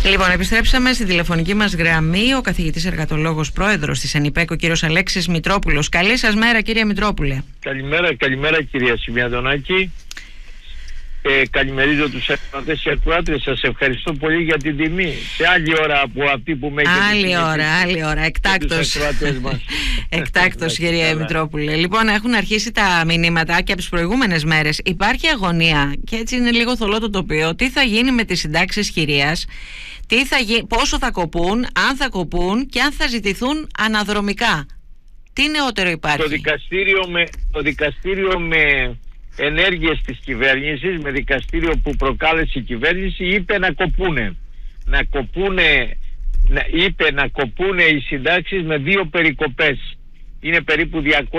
Λοιπόν, επιστρέψαμε στη τηλεφωνική μας γραμμή ο καθηγητής εργατολόγος πρόεδρος της ΕΝΙΠΕΚ, ο κύριος Αλέξης Μητρόπουλος. Καλή σας μέρα, κύριε Μητρόπουλε. Καλημέρα κυρία Σιμιαδονάκη. Καλημερίζω τους ακροατές και ακροάτριες. Σας ευχαριστώ πολύ για την τιμή. Σε άλλη ώρα από αυτή που με έχετε. Άλλη ώρα. Εκτάκτος, κύριε Μητρόπουλε. Λοιπόν, έχουν αρχίσει τα μηνύματα και από τις προηγούμενες μέρες. Υπάρχει αγωνία και έτσι είναι λίγο θολό το τοπίο. Τι θα γίνει με τις συντάξεις χειρίας, πόσο θα κοπούν, αν θα κοπούν και αν θα ζητηθούν αναδρομικά. Τι νεότερο υπάρχει? Το δικαστήριο με ενέργειες της κυβέρνησης, με δικαστήριο που προκάλεσε η κυβέρνηση, είπε να κοπούνε οι συντάξεις με δύο περικοπές. Είναι περίπου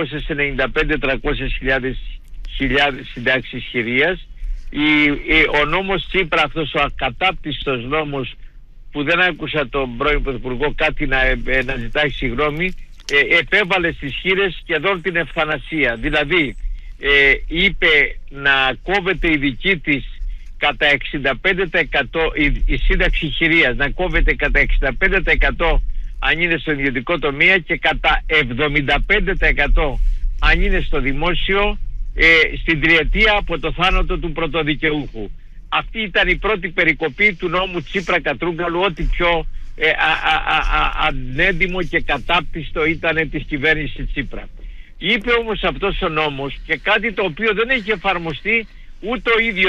295-300.000 συντάξεις χειρίας. Ο νόμος Τσίπρα, αυτός ο ακατάπτυστος νόμος που δεν άκουσα τον πρώην Πρωθυπουργό κάτι να ζητάει συγγνώμη, επέβαλε στις χήρες σχεδόν την ευθανασία. Δηλαδή είπε να κόβεται η δική της κατά 65%, η σύνταξη χειρίας να κόβεται κατά 65% αν είναι στο ιδιωτικό τομέα και κατά 75% αν είναι στο δημόσιο, στην τριετία από το θάνατο του πρωτοδικαιούχου. Αυτή ήταν η πρώτη περικοπή του νόμου Τσίπρα Κατρούγκαλου, ό,τι πιο ανέντιμο και κατάπτυστο ήταν της κυβέρνησης Τσίπρα. Είπε όμως αυτός ο νόμος και κάτι το οποίο δεν έχει εφαρμοστεί ούτε ο ίδιος